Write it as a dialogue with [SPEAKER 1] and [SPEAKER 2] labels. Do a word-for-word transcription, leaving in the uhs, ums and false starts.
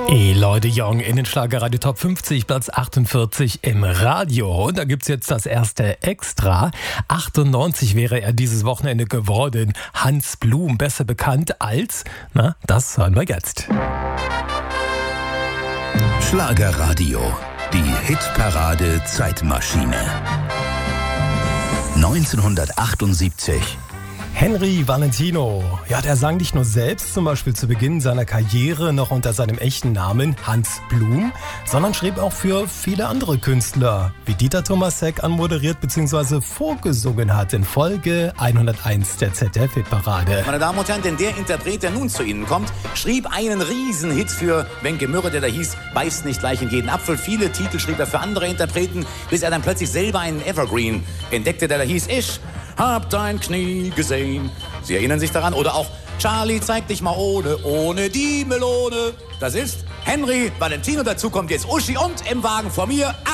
[SPEAKER 1] Eloy de Jong in den Schlagerradio Top fünfzig, Platz achtundvierzig im Radio. Und da gibt's jetzt das erste Extra. achtundneunzig wäre er dieses Wochenende geworden. Hans Blum, besser bekannt als, na, das hören wir jetzt.
[SPEAKER 2] Schlagerradio, die Hitparade Zeitmaschine. neunzehnhundertachtundsiebzig.
[SPEAKER 1] Henry Valentino, ja, der sang nicht nur selbst, zum Beispiel zu Beginn seiner Karriere noch unter seinem echten Namen Hans Blum, sondern schrieb auch für viele andere Künstler, wie Dieter Thomas Heck anmoderiert bzw. vorgesungen hat in Folge hunderteins der Z D F-Hitparade.
[SPEAKER 3] Meine Damen und Herren, denn der Interpret, der nun zu Ihnen kommt, schrieb einen Riesenhit für Wenke Mürre, der da hieß, beißt nicht gleich in jeden Apfel. Viele Titel schrieb er für andere Interpreten, bis er dann plötzlich selber einen Evergreen entdeckte, der da hieß, ich hab dein Knie gesehen. Sie erinnern sich daran? Oder auch Charlie, zeig dich mal ohne, ohne die Melone. Das ist Henry Valentino. Dazu kommt jetzt Uschi und im Wagen vor mir